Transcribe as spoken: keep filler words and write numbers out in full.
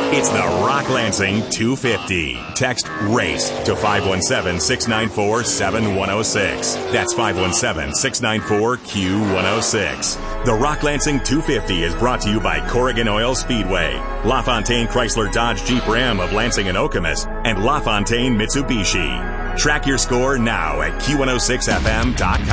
It's the Rock Lansing two fifty. Text RACE to five one seven, six nine four, seven one zero six. That's five one seven, six nine four, Q one zero six. The Rock Lansing two fifty is brought to you by Corrigan Oil Speedway, LaFontaine Chrysler Dodge Jeep Ram of Lansing and Okemos, and LaFontaine Mitsubishi. Track your score now at Q one oh six F M dot com.